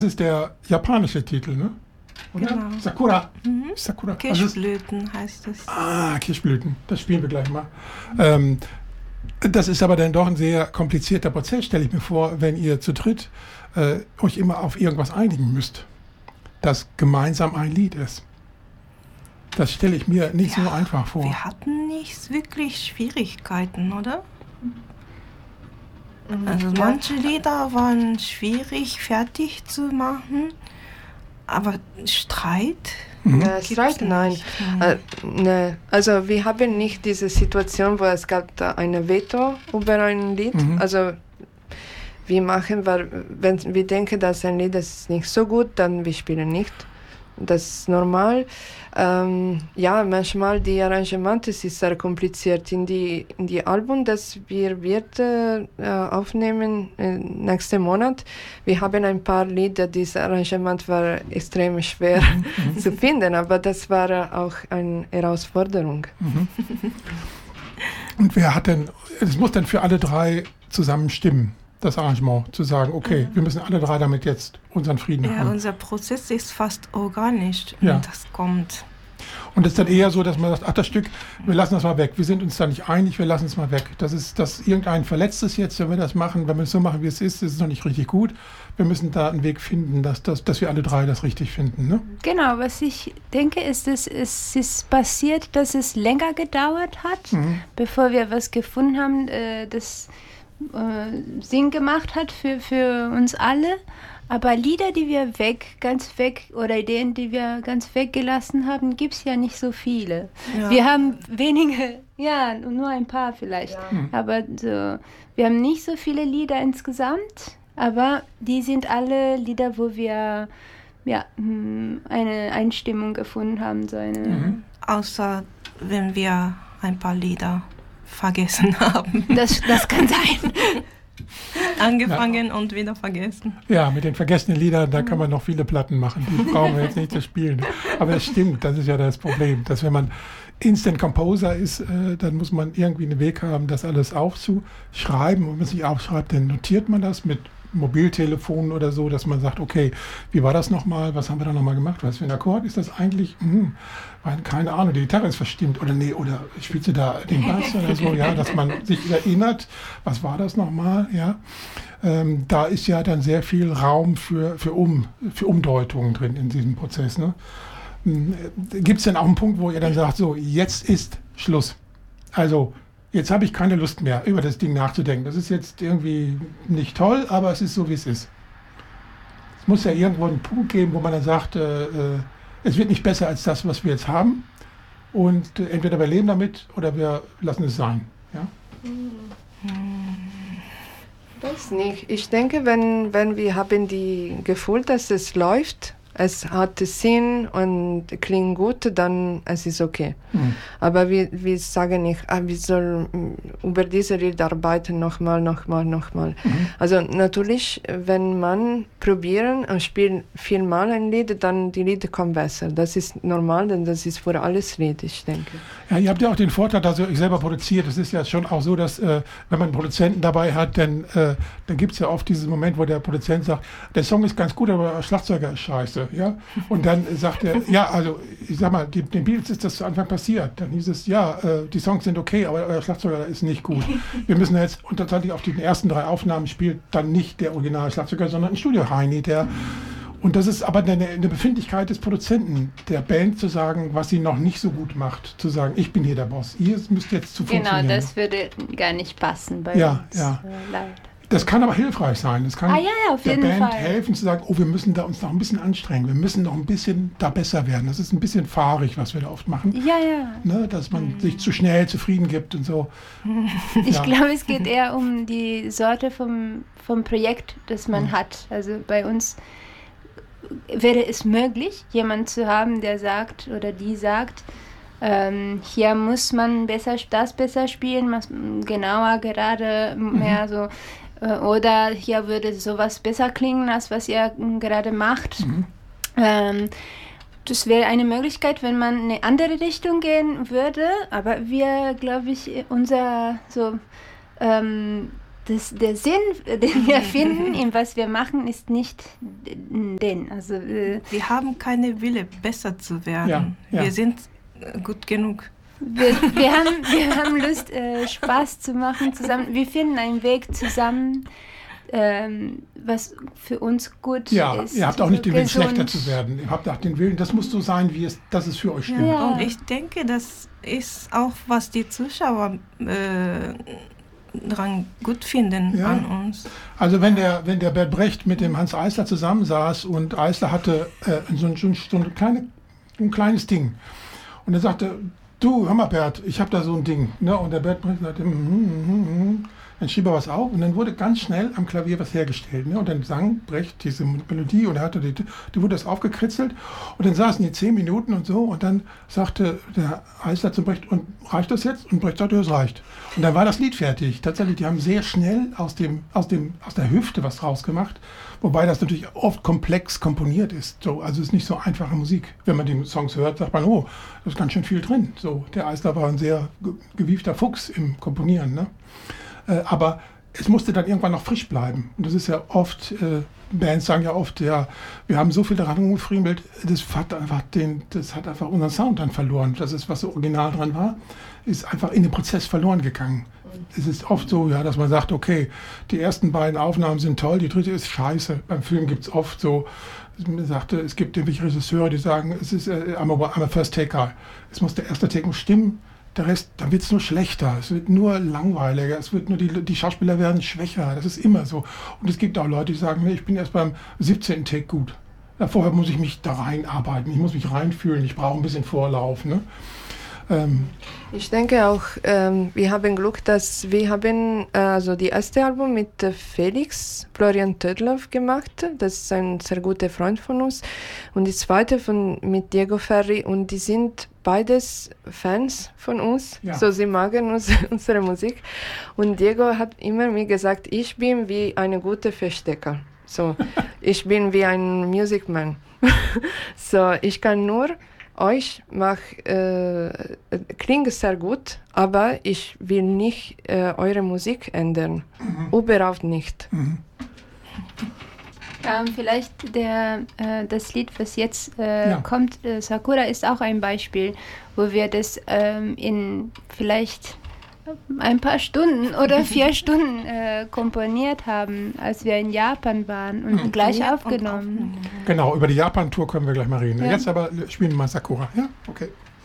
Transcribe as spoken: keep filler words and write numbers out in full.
Das ist der japanische Titel, ne? Oder? Genau. Sakura. Mhm. Sakura. Kirschblüten also heißt es. Ah, Kirschblüten. Das spielen wir gleich mal. Ähm, das ist aber dann doch ein sehr komplizierter Prozess, stelle ich mir vor, wenn ihr zu dritt äh, euch immer auf irgendwas einigen müsst, das gemeinsam ein Lied ist. Das stelle ich mir nicht Ja, so einfach vor. Wir hatten nicht wirklich Schwierigkeiten, oder? Also manche Lieder waren schwierig fertig zu machen, aber Streit? Mhm. Äh, Streit, nein. Äh, ne. Also wir haben nicht diese Situation, wo es gab da eine Veto über ein Lied. Mhm. Also wir machen, weil wenn wir denken, dass ein Lied ist nicht so gut, dann wir spielen nicht. Das ist normal. Ähm, ja, manchmal die Arrangemente sind sehr kompliziert. In die, in die Album, das wir wird äh, aufnehmen äh, nächsten Monat. Wir haben ein paar Lieder, dieses Arrangement war extrem schwer zu finden, aber das war auch eine Herausforderung. Mhm. Und wer hat denn, es muss dann für alle drei zusammen stimmen, das Arrangement, zu sagen, okay, wir müssen alle drei damit jetzt unseren Frieden Ja, haben. unser Prozess ist fast organisch, Ja. und das kommt. Und es ist dann eher so, dass man sagt, ach, das Stück, wir lassen das mal weg. Wir sind uns da nicht einig, wir lassen es mal weg. Das ist, dass irgendein verletzt ist jetzt, wenn wir das machen, wenn wir es so machen, wie es ist, ist es noch nicht richtig gut. Wir müssen da einen Weg finden, dass, dass, dass wir alle drei das richtig finden. Ne? Genau, was ich denke, ist, dass es ist passiert, dass es länger gedauert hat, Mhm. bevor wir was gefunden haben, äh, das äh, Sinn gemacht hat für, für uns alle. Aber Lieder, die wir weg, ganz weg, oder Ideen, die wir ganz weggelassen haben, gibt es ja nicht so viele. Ja. Wir haben wenige, ja, nur ein paar vielleicht. Mhm. Aber so, wir haben nicht so viele Lieder insgesamt, aber die sind alle Lieder, wo wir ja, hm, eine Einstimmung gefunden haben. So eine, Mhm. Außer wenn wir ein paar Lieder vergessen haben. das, das kann sein. Angefangen und wieder vergessen. Ja, mit den vergessenen Liedern, da kann man noch viele Platten machen. Die brauchen wir jetzt nicht zu spielen. Aber es stimmt, das ist ja das Problem, dass wenn man Instant Composer ist, äh, dann muss man irgendwie einen Weg haben, das alles aufzuschreiben. Und wenn man es nicht aufschreibt, dann notiert man das mit Mobiltelefonen oder so, dass man sagt, okay, wie war das nochmal, was haben wir da nochmal gemacht, was für ein Akkord ist das eigentlich? Hm, keine Ahnung, die Gitarre ist verstimmt oder nee, oder spielst du da den Bass oder so, ja, dass man sich erinnert, was war das nochmal, ja. Ähm, da ist ja dann sehr viel Raum für, für, um, für Umdeutungen drin in diesem Prozess, ne? Gibt es denn auch einen Punkt, wo ihr dann sagt, so, jetzt ist Schluss? Also, jetzt habe ich keine Lust mehr, über das Ding nachzudenken. Das ist jetzt irgendwie nicht toll, aber es ist so, wie es ist. Es muss ja irgendwo einen Punkt geben, wo man dann sagt, äh, äh, es wird nicht besser als das, was wir jetzt haben. Und äh, entweder wir leben damit oder wir lassen es sein. Ja? Weiß nicht. Ich denke, wenn, wenn wir haben die Gefühl, dass es läuft, es hat Sinn und klingt gut, dann es ist okay. Mhm. Aber wir, wir sagen nicht, ah, wir sollen über diese Lied arbeiten, nochmal, nochmal, nochmal. Mhm. Also natürlich, wenn man probieren und spielt vielmal ein Lied, dann die Lieder kommen besser. Das ist normal, denn das ist für alles Lied, ich denke. Ja, ihr habt ja auch den Vorteil, dass ihr euch selber produziert. Es ist ja schon auch so, dass äh, wenn man einen Produzenten dabei hat, dann, äh, dann gibt es ja oft diesen Moment, wo der Produzent sagt, der Song ist ganz gut, aber der Schlagzeuger ist scheiße. Ja? Und dann sagt er, ja, also ich sag mal, die, den Beatles ist das zu Anfang passiert. Dann hieß es, ja, äh, die Songs sind okay, aber euer Schlagzeuger ist nicht gut. Wir müssen jetzt, und tatsächlich auf den ersten drei Aufnahmen spielt dann nicht der originale Schlagzeuger, sondern ein Studio-Heini, der. Und das ist aber eine, eine Befindlichkeit des Produzenten, der Band zu sagen, was sie noch nicht so gut macht, zu sagen, ich bin hier der Boss, ihr müsst jetzt zu Genau, funktionieren. das würde gar nicht passen bei Ja, uns. ja. Äh, leider. Das kann aber hilfreich sein. Das kann Ah, ja, ja, auf der jeden Band Fall. helfen zu sagen, oh, wir müssen da uns noch ein bisschen anstrengen, wir müssen noch ein bisschen da besser werden. Das ist ein bisschen fahrig, was wir da oft machen. Ja, ja. Ne, dass man sich zu schnell zufrieden gibt und so. Ich Ja. glaube, es geht eher um die Sorte vom, vom Projekt, das man Mhm. hat. Also bei uns wäre es möglich, jemanden zu haben, der sagt oder die sagt, ähm, hier muss man besser das besser spielen, muss genauer, gerade mehr so, äh, oder hier würde sowas besser klingen, als was ihr gerade macht. Mhm. Ähm, das wäre eine Möglichkeit, wenn man in eine andere Richtung gehen würde, aber wir, glaube ich, unser so ähm, das, der Sinn, den wir finden, in was wir machen, ist nicht den. Also, äh, Wir haben keine Wille, besser zu werden. Ja, ja. Wir sind äh, gut genug. wir, wir, haben, wir haben Lust, äh, Spaß zu machen zusammen. Wir finden einen Weg zusammen, ähm, was für uns gut Ja, ist. ihr habt auch nicht den Willen, gesund. schlechter zu werden. Ihr habt auch den Willen, das muss so sein, wie es, dass es für euch stimmt. Ja. Und ich denke, das ist auch, was die Zuschauer äh, dran gut finden Ja. an uns. Also wenn der, wenn der Bert Brecht mit dem Hans Eisler zusammensaß und Eisler hatte äh, so, ein, so, ein, so ein, kleine, ein kleines Ding und er sagte, du, hör mal Bert, ich habe da so ein Ding. Ne? Und der Bert Brecht sagte, mm, mm, mm. Dann schrieb er was auf und dann wurde ganz schnell am Klavier was hergestellt. Ne? Und dann sang Brecht diese Melodie und er hatte die, die wurde das aufgekritzelt und dann saßen die zehn Minuten und so und dann sagte der Eisler zum Brecht, und reicht das jetzt? Und Brecht sagte, das reicht. Und dann war das Lied fertig. Tatsächlich, die haben sehr schnell aus, dem, aus, dem, aus der Hüfte was draus gemacht, wobei das natürlich oft komplex komponiert ist. So, also es ist nicht so einfache Musik. Wenn man die Songs hört, sagt man, oh, da ist ganz schön viel drin. So, der Eisler war ein sehr ge- gewiefter Fuchs im Komponieren. Ne? Aber es musste dann irgendwann noch frisch bleiben. Und das ist ja oft, äh, Bands sagen ja oft, ja, wir haben so viel daran rumgefriemelt, das hat einfach den, das hat einfach unseren Sound dann verloren. Das ist, was so original dran war, ist einfach in dem Prozess verloren gegangen. Es ist oft so, ja, dass man sagt, okay, die ersten beiden Aufnahmen sind toll, die dritte ist scheiße. Beim Film gibt es oft so, man sagte, es gibt nämlich Regisseure, die sagen, es ist äh, I'm, a, I'm a first taker. Es muss der erste Take muss stimmen. Der Rest, dann wird es nur schlechter, es wird nur langweiliger, es wird nur die, die Schauspieler werden schwächer, das ist immer so. Und es gibt auch Leute, die sagen, ich bin erst beim siebzehnten Take gut. Ja, vorher muss ich mich da reinarbeiten, ich muss mich reinfühlen, ich brauche ein bisschen Vorlauf. Ne? Ähm, Ich denke auch, ähm, wir haben Glück, dass wir haben äh, also die erste Album mit äh, Felix Florian Tödlow gemacht. Das ist ein sehr guter Freund von uns. Und die zweite von, mit Diego Ferri. Und die sind beides Fans von uns. Ja. So, sie mögen uns, unsere Musik. Und Diego hat immer mir gesagt, ich bin wie eine gute Verstecker. So, ich bin wie ein Musicman. So, ich kann nur euch mach, äh, klingt sehr gut, aber ich will nicht äh, eure Musik ändern. Mhm. Überhaupt nicht. mhm. Ähm, vielleicht der, äh, das Lied, was jetzt äh, Ja. kommt, äh, Sakura, ist auch ein Beispiel, wo wir das ähm, in vielleicht ein paar Stunden oder vier Stunden äh, komponiert haben, als wir in Japan waren und gleich Ja, und aufgenommen. Genau, über die Japan-Tour können wir gleich mal reden. Ja. Jetzt aber spielen wir mal Sakura. Ja, okay.